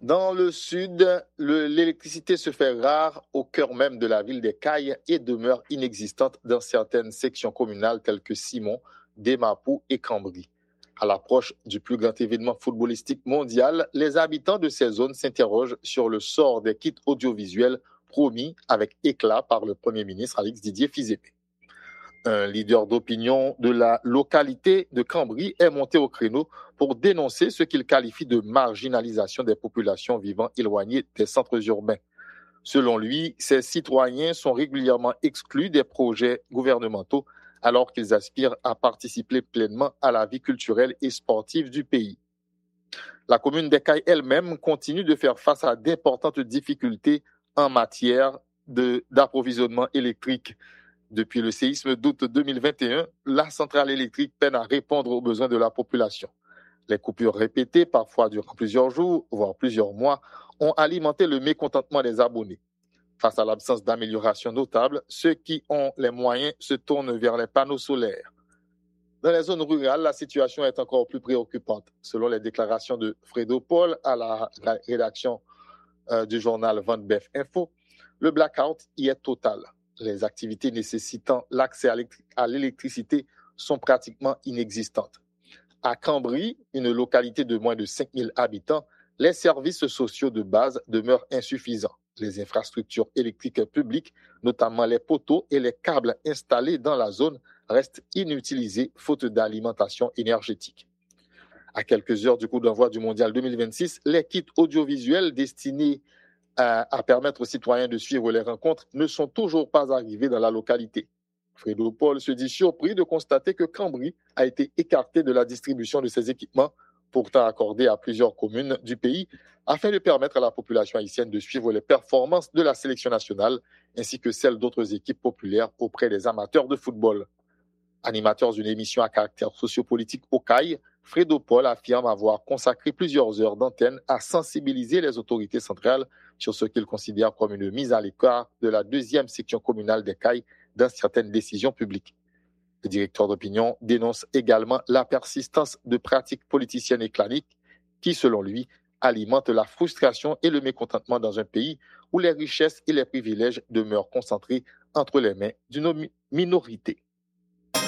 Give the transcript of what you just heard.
Dans le sud, l'électricité se fait rare au cœur même de la ville des Cayes et demeure inexistante dans certaines sections communales telles que Simon, Desmapou et Cambry. À l'approche du plus grand événement footballistique mondial, les habitants de ces zones s'interrogent sur le sort des kits audiovisuels promis avec éclat par le Premier ministre Alex Didier Fizépé. Un leader d'opinion de la localité de Cambry est monté au créneau pour dénoncer ce qu'il qualifie de marginalisation des populations vivant éloignées des centres urbains. Selon lui, ces citoyens sont régulièrement exclus des projets gouvernementaux alors qu'ils aspirent à participer pleinement à la vie culturelle et sportive du pays. La commune des Cayes elle-même continue de faire face à d'importantes difficultés en matière d'approvisionnement électrique. Depuis le séisme d'août 2021, la centrale électrique peine à répondre aux besoins de la population. Les coupures répétées, parfois durant plusieurs jours, voire plusieurs mois, ont alimenté le mécontentement des abonnés. Face à l'absence d'amélioration notable, ceux qui ont les moyens se tournent vers les panneaux solaires. Dans les zones rurales, la situation est encore plus préoccupante. Selon les déclarations de Fredo Paul à la rédaction du journal Vendbef Info, le blackout y est total. Les activités nécessitant l'accès à l'électricité sont pratiquement inexistantes. À Cambry, une localité de moins de 5000 habitants, les services sociaux de base demeurent insuffisants. Les infrastructures électriques publiques, notamment les poteaux et les câbles installés dans la zone, restent inutilisés faute d'alimentation énergétique. À quelques heures du coup d'envoi du Mondial 2026, les kits audiovisuels destinés à permettre aux citoyens de suivre les rencontres ne sont toujours pas arrivés dans la localité. Fredo Paul se dit surpris de constater que Cambry a été écarté de la distribution de ces équipements, pourtant accordés à plusieurs communes du pays, afin de permettre à la population haïtienne de suivre les performances de la sélection nationale ainsi que celles d'autres équipes populaires auprès des amateurs de football. Animateur d'une émission à caractère sociopolitique au CAI, Fredo Paul affirme avoir consacré plusieurs heures d'antenne à sensibiliser les autorités centrales sur ce qu'il considère comme une mise à l'écart de la deuxième section communale des CAI dans certaines décisions publiques. Le directeur d'opinion dénonce également la persistance de pratiques politiciennes et claniques qui, selon lui, alimentent la frustration et le mécontentement dans un pays où les richesses et les privilèges demeurent concentrés entre les mains d'une minorité.